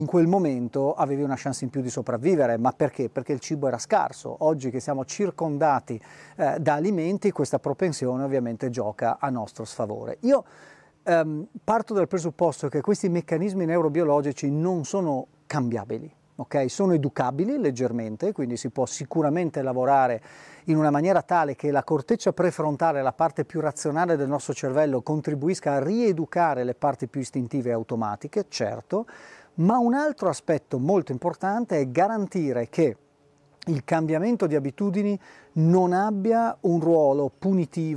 In quel momento avevi una chance in più di sopravvivere, ma perché? Perché il cibo era scarso. Oggi che siamo circondati da alimenti, questa propensione ovviamente gioca a nostro sfavore. Io parto dal presupposto che questi meccanismi neurobiologici non sono cambiabili. Okay? Sono educabili leggermente, quindi si può sicuramente lavorare in una maniera tale che la corteccia prefrontale, la parte più razionale del nostro cervello, contribuisca a rieducare le parti più istintive e automatiche, certo, ma un altro aspetto molto importante è garantire che il cambiamento di abitudini non abbia un ruolo punitivo